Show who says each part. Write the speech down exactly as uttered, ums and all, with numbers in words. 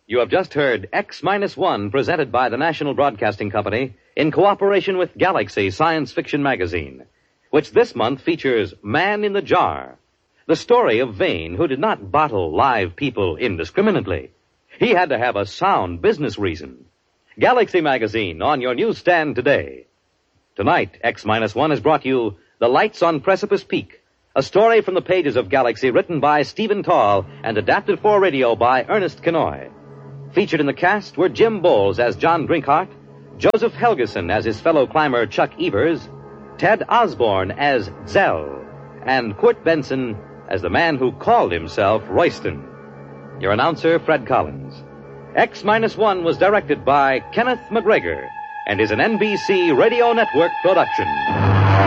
Speaker 1: You have just heard X Minus One, presented by the National Broadcasting Company in cooperation with Galaxy Science Fiction Magazine, which this month features Man in the Jar, the story of Vane, who did not bottle live people indiscriminately. He had to have a sound business reason. Galaxy Magazine on your newsstand today. Tonight, X Minus One has brought you The Lights on Precipice Peak, a story from the pages of Galaxy written by Stephen Tall and adapted for radio by Ernest Kenoy. Featured in the cast were Jim Bowles as John Drinkhart, Joseph Helgeson as his fellow climber Chuck Evers, Ted Osborne as Zell, and Kurt Benson as the man who called himself Royston. Your announcer, Fred Collins. X Minus One was directed by Kenneth McGregor and is an N B C Radio Network production.